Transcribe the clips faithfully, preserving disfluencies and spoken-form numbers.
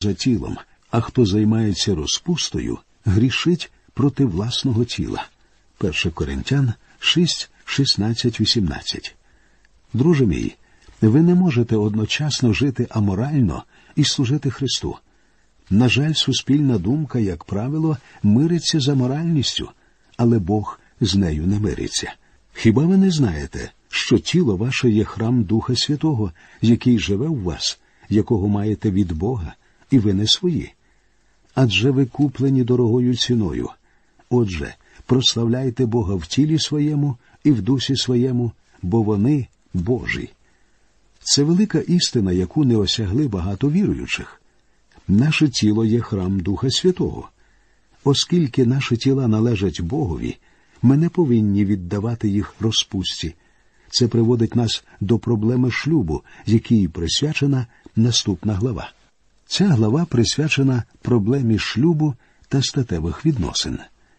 за тілом, а хто займається розпустою, грішить проти власного тіла. перше Коринтян шість, шістнадцять, вісімнадцять. Друже мій, ви не можете одночасно жити аморально і служити Христу. На жаль, суспільна думка, як правило, мириться з аморальністю, але Бог з нею не мириться. Хіба ви не знаєте, що тіло ваше є храм Духа Святого, який живе в вас, якого маєте від Бога, і ви не свої? Адже ви куплені дорогою ціною. Отже, прославляйте Бога в тілі своєму і в дусі своєму, бо вони Божі. Це велика істина, яку не осягли багато віруючих. Наше тіло є храм Духа Святого. Оскільки наші тіла належать Богові, ми не повинні віддавати їх розпустці. Це приводить нас до проблеми шлюбу, якій присвячена наступна глава. Ця глава присвячена проблемі шлюбу та статевих відносин.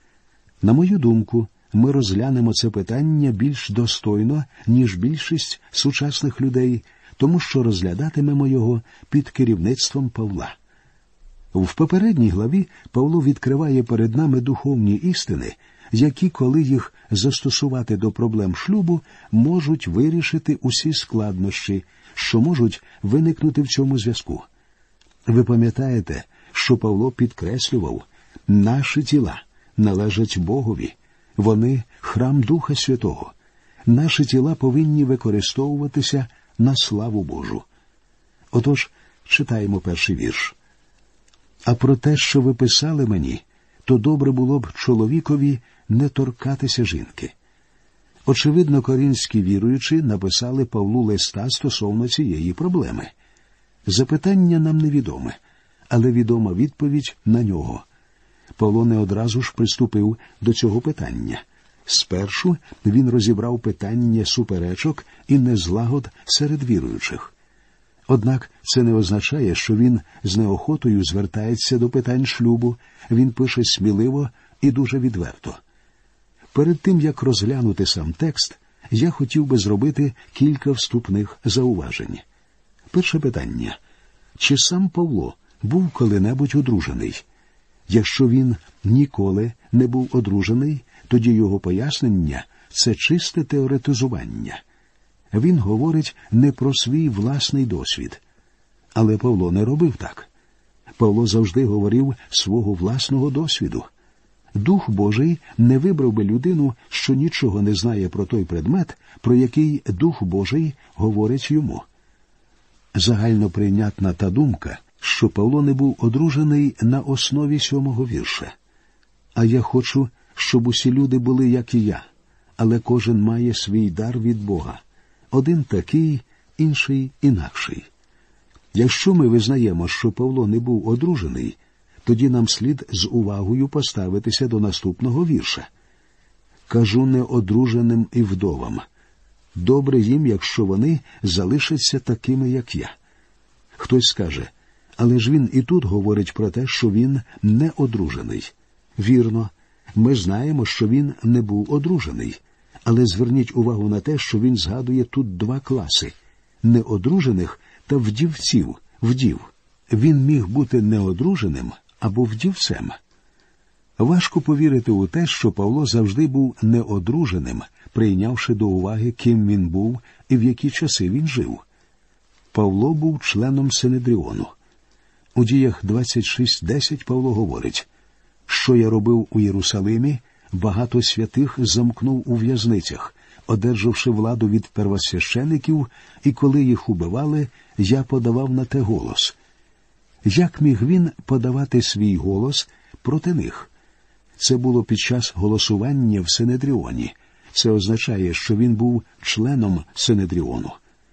На мою думку, ми розглянемо це питання більш достойно, ніж більшість сучасних людей, тому що розглядатимемо його під керівництвом Павла. В попередній главі Павло відкриває перед нами духовні істини, які, коли їх застосувати до проблем шлюбу, можуть вирішити усі складнощі, що можуть виникнути в цьому зв'язку. Ви пам'ятаєте, що Павло підкреслював, наші тіла належать Богові, вони – храм Духа Святого. Наші тіла повинні використовуватися на славу Божу. Отож, читаємо перший вірш. «А про те, що ви писали мені, то добре було б чоловікові не торкатися жінки». Очевидно, коринські віруючі написали Павлу листа стосовно цієї проблеми. Запитання нам невідоме, але відома відповідь на нього. Павло не одразу ж приступив до цього питання. Спершу він розібрав питання суперечок і незлагод серед віруючих. Однак це не означає, що він з неохотою звертається до питань шлюбу, він пише сміливо і дуже відверто. Перед тим, як розглянути сам текст, я хотів би зробити кілька вступних зауважень. Перше питання. Чи сам Павло був коли-небудь одружений? Якщо він ніколи не був одружений, тоді його пояснення – це чисте теоретизування. Він говорить не про свій власний досвід. Але Павло не робив так. Павло завжди говорив свого власного досвіду. Дух Божий не вибрав би людину, що нічого не знає про той предмет, про який Дух Божий говорить йому. Загально прийнятна та думка, що Павло не був одружений на основі сьомого вірша. «А я хочу, щоб усі люди були, як і я, але кожен має свій дар від Бога. Один такий, інший інакший». Якщо ми визнаємо, що Павло не був одружений, тоді нам слід з увагою поставитися до наступного вірша. «Кажу неодруженим і вдовам. Добре їм, якщо вони залишаться такими, як я». Хтось скаже, але ж він і тут говорить про те, що він не одружений. Вірно, ми знаємо, що він не був одружений. Але зверніть увагу на те, що він згадує тут два класи – неодружених та вдівців, вдів. Він міг бути неодруженим або вдівцем. Важко повірити у те, що Павло завжди був неодруженим, прийнявши до уваги, ким він був і в які часи він жив. Павло був членом Синедріону. У Діях двадцять шість десять Павло говорить, «Що я робив у Єрусалимі, багато святих замкнув у в'язницях, одержавши владу від первосвящеників, і коли їх убивали, я подавав на те голос». Як міг він подавати свій голос проти них? Це було під час голосування в Синедріоні. Це означає, що він був членом Синедріону.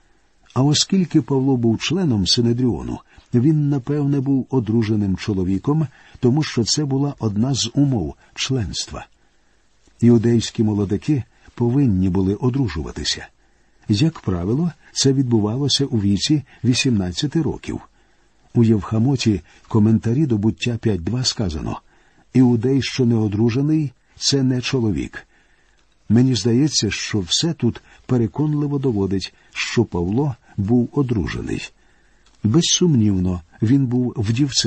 А оскільки Павло був членом Синедріону, він, напевне, був одруженим чоловіком, тому що це була одна з умов членства. Іудейські молодики повинні були одружуватися. Як правило, це відбувалося у віці вісімнадцяти років. У Євхамоті коментарі до буття п'ять два сказано «Іудей, що не одружений, це не чоловік». Мені здається, що все тут переконливо доводить, що Павло був одружений. Безсумнівно, він був вдівцем.